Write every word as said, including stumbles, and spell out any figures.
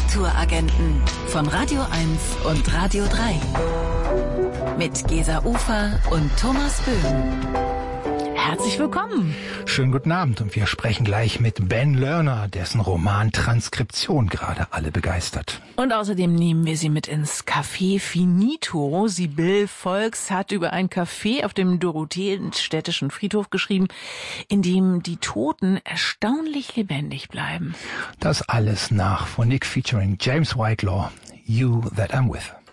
Literaturagenten von Radio eins und Radio drei. Mit Gesa Ufer und Thomas Böhm. Herzlich willkommen. Schönen guten Abend und wir sprechen gleich mit Ben Lerner, dessen Roman Transkription gerade alle begeistert. Und außerdem nehmen wir Sie mit ins Café Finito. Sibylle Volks hat über ein Café auf dem Dorotheenstädtischen Friedhof geschrieben, in dem die Toten erstaunlich lebendig bleiben. Das alles nach Phonik featuring James Whitelaw, You That I'm With.